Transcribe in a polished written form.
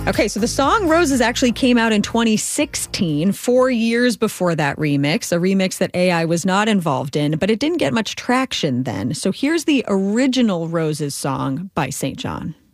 Okay, so the song Roses actually came out in 2016, 4 years before that remix, a remix that AI was not involved in, but it didn't get much traction then. So here's the original Roses song by St. John.